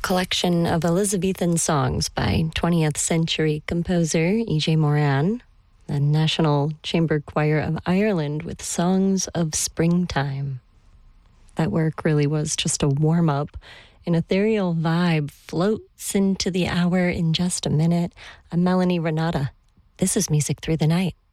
collection of Elizabethan songs by 20th century composer E.J. Moran, the National Chamber Choir of Ireland with Songs of Springtime. That work really was just a warm-up. An ethereal vibe floats into the hour in just a minute. I'm Melanie Renata. This is Music Through the Night.